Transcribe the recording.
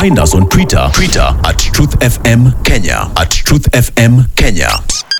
Find us on Twitter at Truth FM Kenya, at Truth FM Kenya.